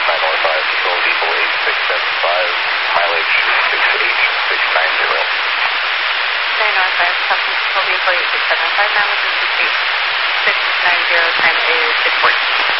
905, facility boy 675, mileage 68690. 905, copy, facility boy 675, mileage 68690, time